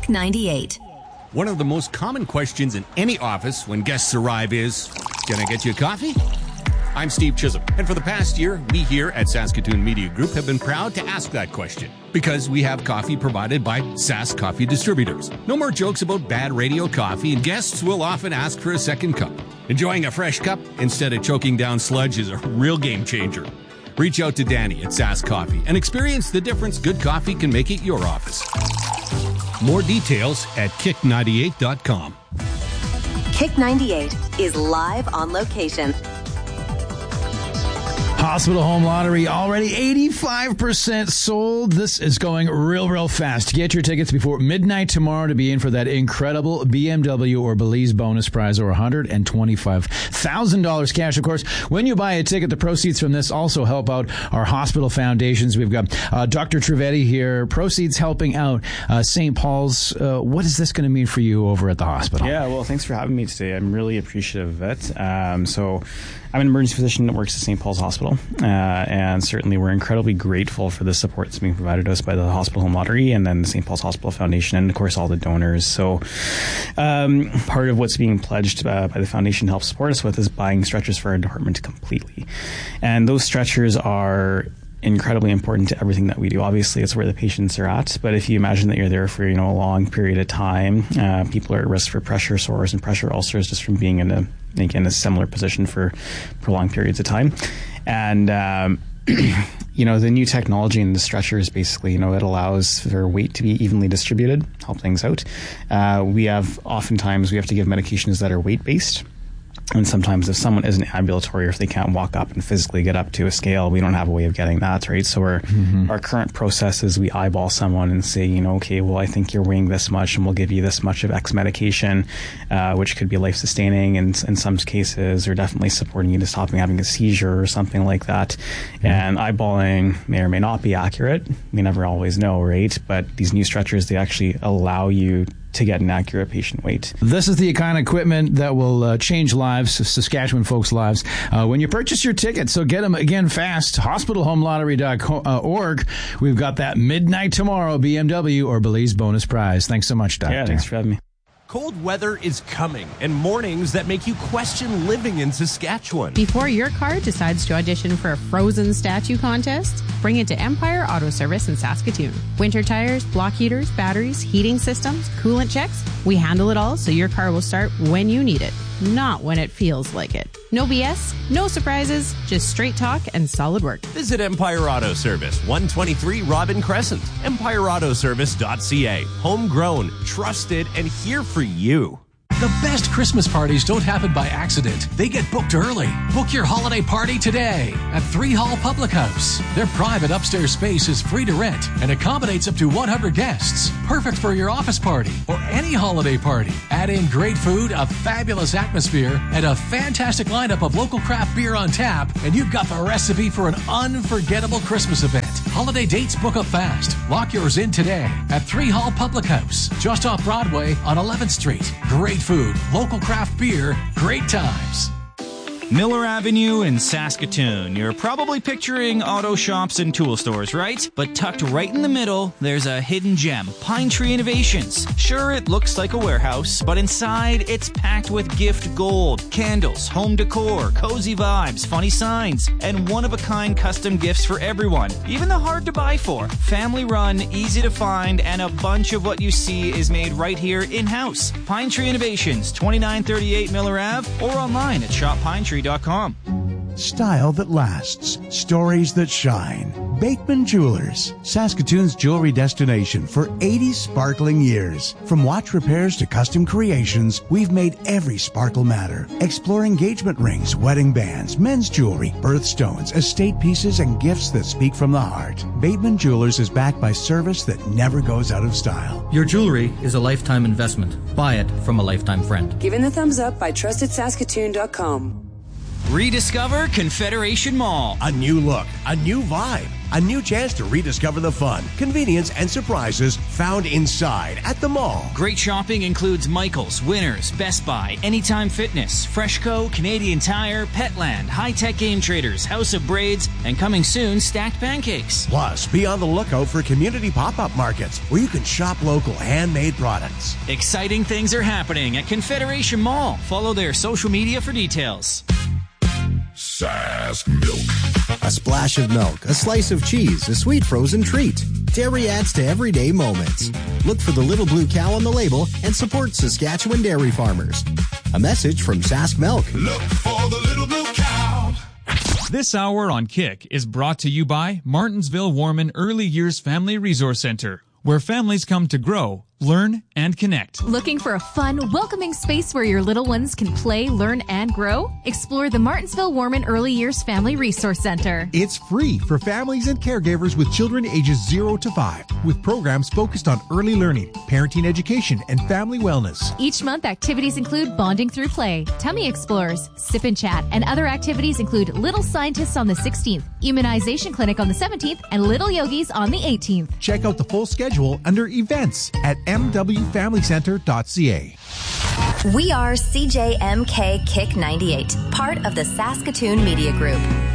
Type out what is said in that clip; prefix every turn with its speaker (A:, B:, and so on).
A: Kick 98.
B: One of the most common questions in any office when guests arrive is, can I get you a coffee? I'm Steve Chisholm, and for the past year, we here at Saskatoon Media Group have been proud to ask that question because we have coffee provided by Sask Coffee Distributors. No more jokes about bad radio coffee, and guests will often ask for a second cup. Enjoying a fresh cup instead of choking down sludge is a real game changer. Reach out to Danny at Sask Coffee and experience the difference good coffee can make at your office. More details at kick98.com.
A: Kick 98 is live on location.
C: Hospital Home Lottery already 85% sold. This is going real fast. Get your tickets before midnight tomorrow to be in for that incredible BMW or Belize bonus prize or $125,000 cash. Of course, when you buy a ticket, the proceeds from this also help out our hospital foundations. We've got Dr. Trivedi here, proceeds helping out St. Paul's. What is this going to mean for you over at the hospital?
D: Yeah, well, thanks for having me today. I'm really appreciative of it. So I'm an emergency physician that works at St. Paul's Hospital, and certainly we're incredibly grateful for the support that's being provided to us by the Hospital Home Lottery and then the St. Paul's Hospital Foundation and, of course, all the donors. So part of what's being pledged by the foundation to help support us with is buying stretchers for our department completely. And those stretchers are incredibly important to everything that we do. Obviously, it's where the patients are at, but if you imagine that you're there for a long period of time, people are at risk for pressure sores and pressure ulcers just from being in a similar position for prolonged periods of time. And the new technology in the stretcher is basically, it allows for weight to be evenly distributed, help things out. Oftentimes we have to give medications that are weight-based. And sometimes if someone isn't ambulatory or if they can't walk up and physically get up to a scale, we don't have a way of getting that, right? So our current process is we eyeball someone and say, okay, well, I think you're weighing this much and we'll give you this much of X medication, which could be life-sustaining and in some cases are definitely supporting you to stop having a seizure or something like that. And eyeballing may or may not be accurate. We never always know, right? But these new stretchers, they actually allow you to get an accurate patient weight.
C: This is the kind of equipment that will change lives, Saskatchewan folks' lives, when you purchase your tickets. So get them again fast. HospitalHomeLottery.org. We've got that midnight tomorrow BMW or Belize bonus prize. Thanks so much, Doctor.
D: Yeah, thanks for having me.
E: Cold weather is coming, and mornings that make you question living in Saskatchewan.
F: Before your car decides to audition for a frozen statue contest, bring it to Empire Auto Service in Saskatoon. Winter tires, block heaters, batteries, heating systems, coolant checks. We handle it all so your car will start when you need it, not when it feels like it. No BS, no surprises, just straight talk and solid work.
E: Visit Empire Auto Service, 123 Robin Crescent. EmpireAutoservice.ca. Homegrown, trusted, and here for you.
G: The best Christmas parties don't happen by accident. They get booked early. Book your holiday party today at 3 Hall Public House. Their private upstairs space is free to rent and accommodates up to 100 guests. Perfect for your office party or any holiday party. Add in great food, a fabulous atmosphere, and a fantastic lineup of local craft beer on tap, and you've got the recipe for an unforgettable Christmas event. Holiday dates book up fast. Lock yours in today at 3 Hall Public House, just off Broadway on 11th Street. Great food, local craft beer, great times.
H: Miller Avenue in Saskatoon. You're probably picturing auto shops and tool stores, right? But tucked right in the middle, there's a hidden gem, Pine Tree Innovations. Sure, it looks like a warehouse, but inside it's packed with gift gold, candles, home decor, cozy vibes, funny signs, and one-of-a-kind custom gifts for everyone, even the hard to buy for. Family run, easy to find, and a bunch of what you see is made right here in-house. Pine Tree Innovations, 2938 Miller Ave, or online at shopppinetree.com.
I: Style that lasts. Stories that shine. Bateman Jewelers, Saskatoon's jewelry destination for 80 sparkling years. From watch repairs to custom creations, we've made every sparkle matter. Explore engagement rings, wedding bands, men's jewelry, birthstones, estate pieces, and gifts that speak from the heart. Bateman Jewelers is backed by service that never goes out of style.
J: Your jewelry is a lifetime investment. Buy it from a lifetime friend.
K: Given the thumbs up by TrustedSaskatoon.com.
H: Rediscover Confederation Mall.
J: A new look, a new vibe, a new chance to rediscover the fun, convenience, and surprises found inside at the mall.
H: Great shopping includes Michael's, Winners, Best Buy, Anytime Fitness, Freshco, Canadian Tire, Petland, High Tech Game Traders, House of Braids, and coming soon, Stacked Pancakes.
J: Plus, be on the lookout for community pop-up markets where you can shop local handmade products.
H: Exciting things are happening at Confederation Mall. Follow their social media for details.
K: Sask Milk. A splash of milk, a slice of cheese, a sweet frozen treat. Dairy adds to everyday moments. Look for the little blue cow on the label and support Saskatchewan dairy farmers. A message from Sask Milk.
L: Look for the little blue cow.
M: This hour on Kick is brought to you by Martensville-Warman Early Years Family Resource Center, where families come to grow, learn, and connect.
N: Looking for a fun, welcoming space where your little ones can play, learn, and grow? Explore the Martensville-Warman Early Years Family Resource Center.
O: It's free for families and caregivers with children ages 0 to 5, with programs focused on early learning, parenting education, and family wellness.
N: Each month, activities include bonding through play, tummy explorers, sip and chat, and other activities include Little Scientists on the 16th, Immunization Clinic on the 17th, and Little Yogis on the 18th.
O: Check out the full schedule under events at mwfamilycenter.ca.
A: We are CJMK Kick 98, part of the Saskatoon Media Group.